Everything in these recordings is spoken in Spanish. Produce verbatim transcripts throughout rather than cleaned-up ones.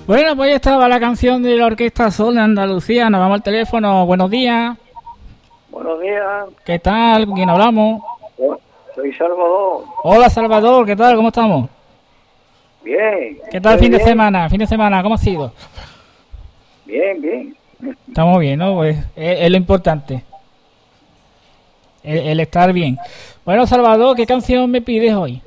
Bueno, pues ya estaba la canción de la Orquesta Sol de Andalucía. Nos vamos al teléfono. Buenos días. Buenos días. ¿Qué tal? ¿Con quién hablamos? Soy Salvador. Hola, Salvador. ¿Qué tal? ¿Cómo estamos? Bien. ¿Qué tal el fin bien? de semana? ¿Fin de semana? ¿Cómo ha sido? Bien, bien. Estamos bien, ¿no? Pues es, es lo importante. El, el estar bien. Bueno, Salvador, ¿qué canción me pides hoy?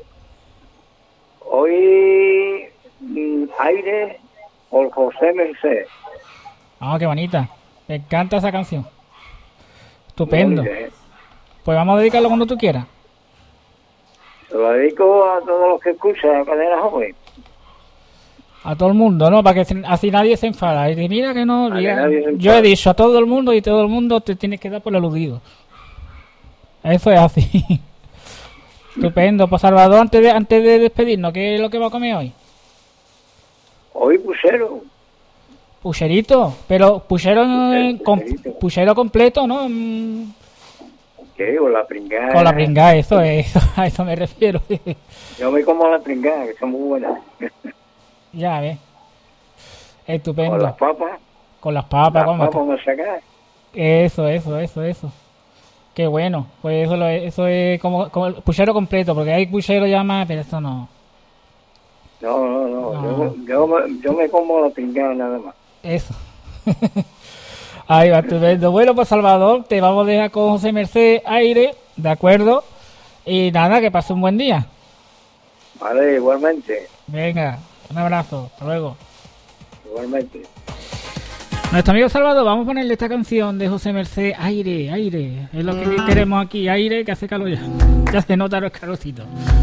Hoy mm, Aire por José Merced. Ah, qué bonita. Me encanta esa canción. Estupendo. Muy bien. Pues vamos a dedicarlo cuando tú quieras. Se lo dedico a todos los que escuchan la cadena joven. A todo el mundo, ¿no? Para que así nadie se enfada. Y dice, mira que no, Para mira, que nadie se yo he enfade. dicho a todo el mundo y todo el mundo te tienes que dar por aludido. Eso es así. Estupendo. Pues Salvador, antes de antes de despedirnos, ¿qué es lo que va a comer hoy? Hoy pusero. Pucherito, pero puchero, eh, Puchero, com- pucherito. puchero completo, ¿no? Mm, ¿Qué? Con la pringada. Con la pringada, eso es, eso, a eso me refiero. Yo me como la pringada, que son muy buenas. Ya ves. Con Estupendo. las papas. Con las papas, Las ¿cómo papas me sacan. Eso, eso, eso, eso. Qué bueno. Pues eso, lo es, eso es como, como el puchero completo, porque hay puchero ya más, pero eso no. No, no, no. No. Yo, yo, me- yo me como la pringada nada más. Eso. Ahí va, estupendo. Bueno, pues Salvador, te vamos a dejar con José Merced Aire, ¿de acuerdo? Y nada, que pase un buen día. Vale, igualmente. Venga, un abrazo. Hasta luego. Igualmente. Nuestro amigo Salvador, vamos a ponerle esta canción de José Merced, Aire, aire. Es lo que queremos aquí, aire, que hace calor ya. Ya se nota los calorcitos.